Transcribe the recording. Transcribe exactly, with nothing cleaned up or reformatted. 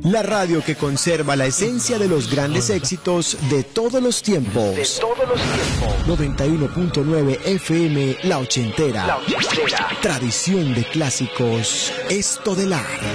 La radio que conserva la esencia de los grandes éxitos de todos los tiempos. De todos los tiempos. noventa y uno punto nueve F M La Ochentera. La Ochentera. Tradición de clásicos Estodelar.